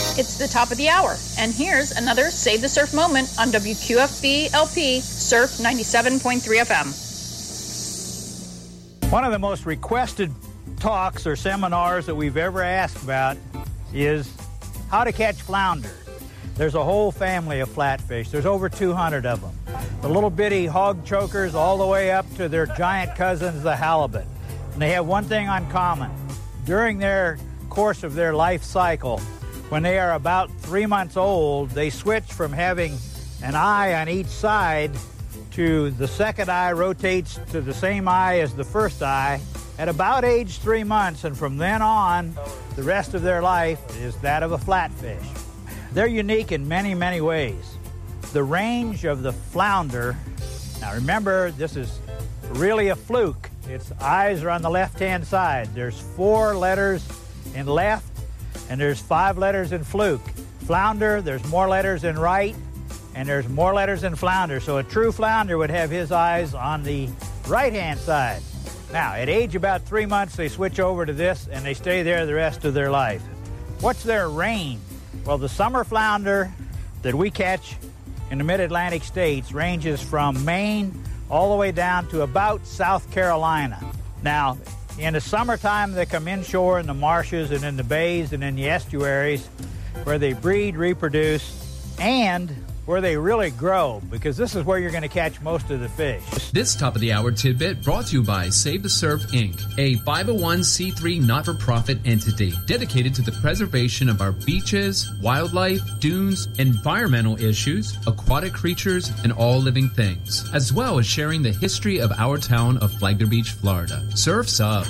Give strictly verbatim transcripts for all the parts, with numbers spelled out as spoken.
It's the top of the hour, and here's another Save the Surf moment on W Q F B L P Surf ninety-seven point three F M. One of the most requested talks or seminars that we've ever asked about is how to catch flounder. There's a whole family of flatfish. There's over two hundred of them. The little bitty hog chokers all the way up to their giant cousins, the halibut. And they have one thing in common. During their course of their life cycle, when they are about three months old, they switch from having an eye on each side to the second eye rotates to the same eye as the first eye at about age three months, and from then on, the rest of their life is that of a flatfish. They're unique in many, many ways. The range of the flounder, now remember, this is really a fluke. Its eyes are on the left-hand side. There's four letters in left, and there's five letters in fluke. Flounder, there's more letters in right, and there's more letters in flounder. So a true flounder would have his eyes on the right-hand side. Now, at age about three months, they switch over to this, and they stay there the rest of their life. What's their range? Well, the summer flounder that we catch in the mid-Atlantic states ranges from Maine all the way down to about South Carolina. Now, in the summertime, they come inshore in the marshes and in the bays and in the estuaries where they breed, reproduce, and where they really grow, because this is where you're going to catch most of the fish. This top-of-the-hour tidbit brought to you by Save the Surf, Incorporated, a five oh one c three not-for-profit entity dedicated to the preservation of our beaches, wildlife, dunes, environmental issues, aquatic creatures, and all living things, as well as sharing the history of our town of Flagler Beach, Florida. Surf's up.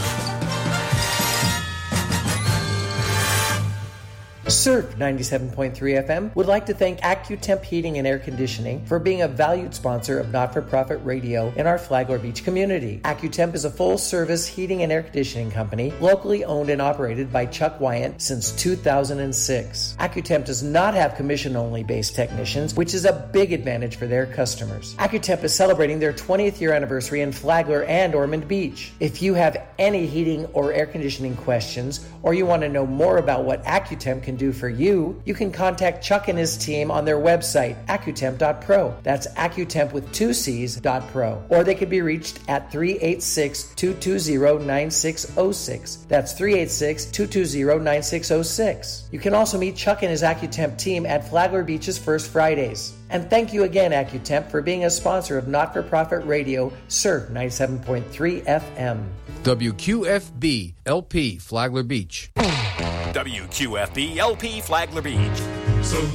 Surf ninety-seven point three F M would like to thank AccuTemp Heating and Air Conditioning for being a valued sponsor of Not-for-Profit Radio in our Flagler Beach community. AccuTemp is a full-service heating and air conditioning company locally owned and operated by Chuck Wyant since two thousand six. AccuTemp does not have commission-only based technicians, which is a big advantage for their customers. AccuTemp is celebrating their twentieth year anniversary in Flagler and Ormond Beach. If you have any heating or air conditioning questions, or you want to know more about what AccuTemp can do for you, you can contact Chuck and his team on their website, accutemp dot pro. That's AccuTemp with two C's, dot pro. Or they can be reached at three eight six, two two zero, nine six zero six. That's three eight six, two two zero, nine six zero six. You can also meet Chuck and his AccuTemp team at Flagler Beach's First Fridays. And thank you again, AccuTemp, for being a sponsor of Not-for-Profit Radio, Surf ninety-seven point three F M. W Q F B L P Flagler Beach. W Q F B L P Flagler Beach. So